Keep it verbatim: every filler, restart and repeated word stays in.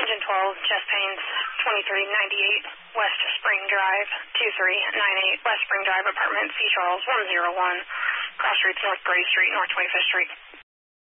Engine twelve, chest pains, twenty-three ninety-eight, West Spring Drive, two three nine eight, West Spring Drive, apartment C. Charles, one oh one, Cross Streets, North Gray Street, North twenty-fifth Street.